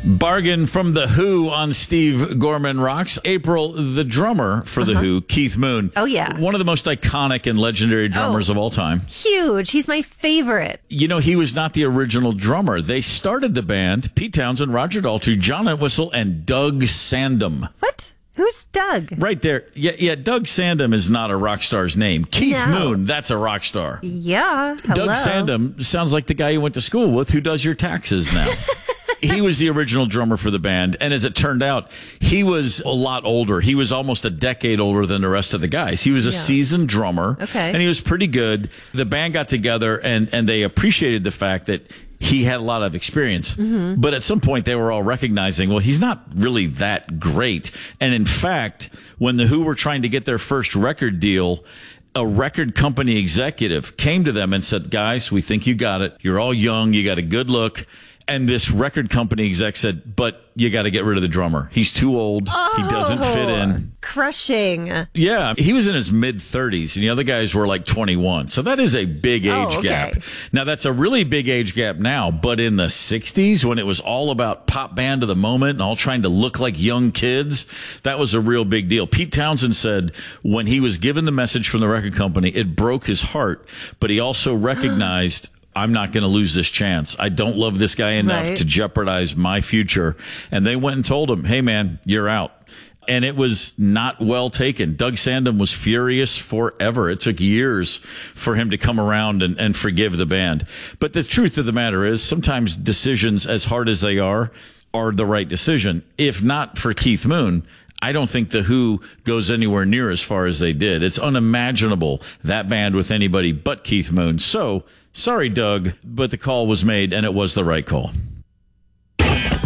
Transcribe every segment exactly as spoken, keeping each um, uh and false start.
Bargain from The Who on Steve Gorman Rocks. April, the drummer for The uh-huh. Who, Keith Moon. Oh, yeah. One of the most iconic and legendary drummers oh, of all time. Huge. He's my favorite. You know, he was not the original drummer. They started the band, Pete Townsend, Roger Daltrey, John Entwistle, and Doug Sandom. What? Who's Doug? Right there. Yeah, yeah. Doug Sandom is not a rock star's name. Keith no. Moon, that's a rock star. Yeah. Hello. Doug Sandom sounds like the guy you went to school with who does your taxes now. He was the original drummer for the band, and as it turned out, he was a lot older. He was almost a decade older than the rest of the guys. He was a yeah. seasoned drummer, okay. and he was pretty good. The band got together, and, and they appreciated the fact that he had a lot of experience. Mm-hmm. But at some point, they were all recognizing, well, he's not really that great. And in fact, when The Who were trying to get their first record deal, a record company executive came to them and said, guys, we think you got it. You're all young. You got a good look. And this record company exec said, but you got to get rid of the drummer. He's too old. Oh, he doesn't fit in. Crushing. Yeah. He was in his mid-thirties, and the other guys were like twenty-one. So that is a big age oh, okay. gap. Now, that's a really big age gap now, but in the sixties, when it was all about pop band of the moment and all trying to look like young kids, that was a real big deal. Pete Townsend said when he was given the message from the record company, it broke his heart, but he also recognized I'm not going to lose this chance. I don't love this guy enough right. to jeopardize my future. And they went and told him, hey, man, you're out. And it was not well taken. Doug Sandom was furious forever. It took years for him to come around and, and forgive the band. But the truth of the matter is sometimes decisions, as hard as they are, are the right decision. If not for Keith Moon, I don't think The Who goes anywhere near as far as they did. It's unimaginable, that band with anybody but Keith Moon. So, sorry, Doug, but the call was made, and it was the right call. one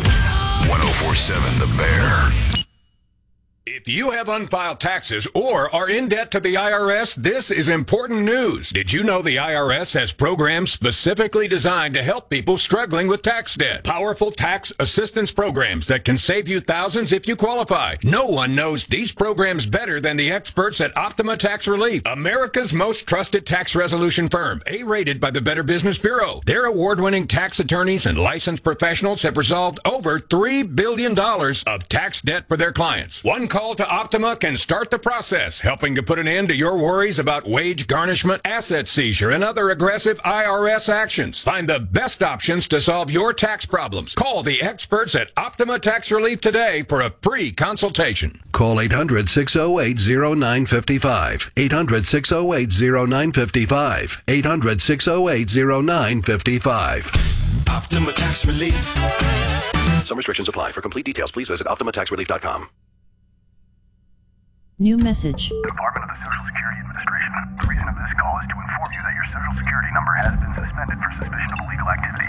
oh four point seven The Bear. If you have unfiled taxes or are in debt to the I R S, this is important news. Did you know the I R S has programs specifically designed to help people struggling with tax debt? Powerful tax assistance programs that can save you thousands if you qualify. No one knows these programs better than the experts at Optima Tax Relief, America's most trusted tax resolution firm, A-rated by the Better Business Bureau. Their award-winning tax attorneys and licensed professionals have resolved over three billion dollars of tax debt for their clients. One call to Optima can start the process, helping to put an end to your worries about wage garnishment, asset seizure, and other aggressive I R S actions. Find the best options to solve your tax problems. Call the experts at Optima Tax Relief today for a free consultation. Call eight hundred, six oh eight, oh nine five five. eight hundred, six oh eight, oh nine five five. eight hundred, six oh eight, oh nine five five. Optima Tax Relief. Some restrictions apply. For complete details, please visit optima tax relief dot com. New message. Department of the Social Security Administration. The reason of this call is to